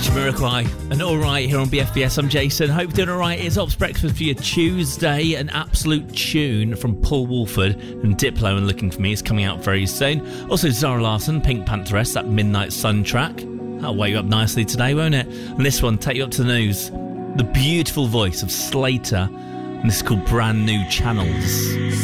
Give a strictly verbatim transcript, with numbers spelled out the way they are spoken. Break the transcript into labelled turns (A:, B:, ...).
A: Jamiroquai and Alright here on B F B S. I'm Jason. Hope you're doing alright. It's Ops Breakfast for your Tuesday. An absolute tune from Paul Woolford and Diplo and Looking For Me is coming out very soon. Also Zara Larsson, Pink Pantheress, that Midnight Sun track. That'll wake you up nicely today, won't it? And this one, take you up to the news. The beautiful voice of Slater, and this is called Brand New Channels.